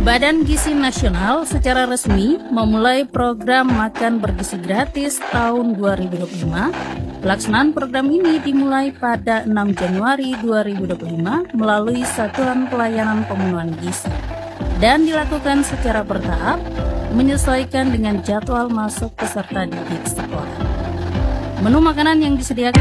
Badan Gizi Nasional secara resmi memulai program makan bergizi gratis tahun 2025. Pelaksanaan program ini dimulai pada 6 Januari 2025 melalui Satuan Pelayanan Pemenuhan Gizi dan dilakukan secara bertahap menyesuaikan dengan jadwal masuk peserta didik sekolah. Menu makanan yang disediakan